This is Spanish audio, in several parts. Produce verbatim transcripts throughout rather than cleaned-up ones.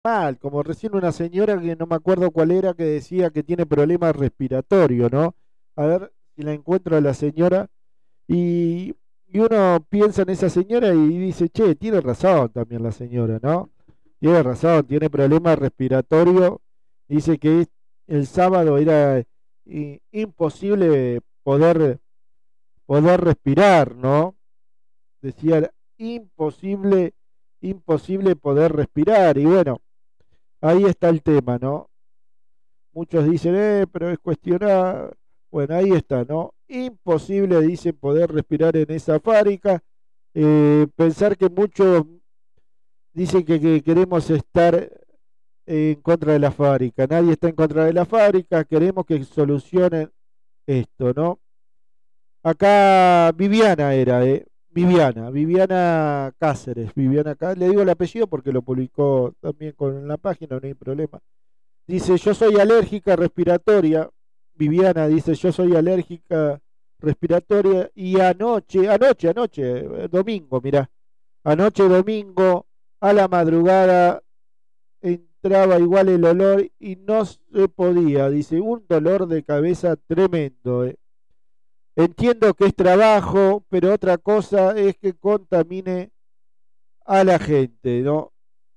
mal, como recién una señora que no me acuerdo cuál era que decía que tiene problemas respiratorios, ¿no? A ver si la encuentro a la señora y, y uno piensa en esa señora y dice, che, tiene razón también la señora, ¿no? Tiene razón, tiene problemas respiratorios. Dice que el sábado era i- imposible poder, poder respirar, ¿no? Decía, imposible, imposible poder respirar. Y bueno, ahí está el tema, ¿no? Muchos dicen, eh, pero es cuestionar. Bueno, ahí está, ¿no? Imposible, dice, poder respirar en esa fábrica. Eh, pensar que muchos dicen que, que queremos estar en contra de la fábrica. Nadie está en contra de la fábrica. Queremos que solucionen esto, ¿no? Acá Viviana era, ¿eh? Viviana, Viviana Cáceres, Viviana Cá- le digo el apellido porque lo publicó también con la página, no hay problema. Dice, yo soy alérgica respiratoria. Viviana dice, yo soy alérgica respiratoria. Y anoche, anoche, anoche, eh, domingo, mirá. Anoche domingo, a la madrugada, entraba igual el olor y no se podía. Dice, un dolor de cabeza tremendo. eh. Entiendo que es trabajo, pero otra cosa es que contamine a la gente, ¿no?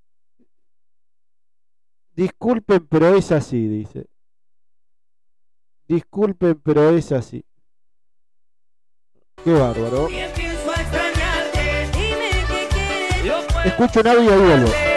Disculpen, pero es así, dice. Disculpen, pero es así. Qué bárbaro. Y empiezo a extrañarte. Dime qué quieres. Yo puedo Escucho un audio y vuelvo.